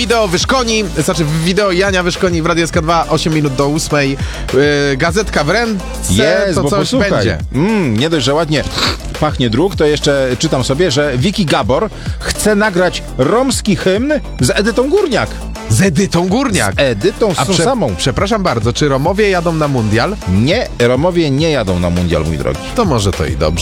wideo Wyszkoni, znaczy wideo Jania Wyszkoni w Radio SK2, 8 minut do 8. Gazetka w ręce, to bo coś posłuchaj. będzie. Nie dość, że ładnie pachnie druk, to jeszcze czytam sobie, że Vicky Gabor chce nagrać romski hymn z Edytą Górniak. Z Edytą Górniak. Edytą samą. Przepraszam bardzo, czy Romowie jadą na mundial? Nie, Romowie nie jadą na mundial, mój drogi. To może to i dobrze.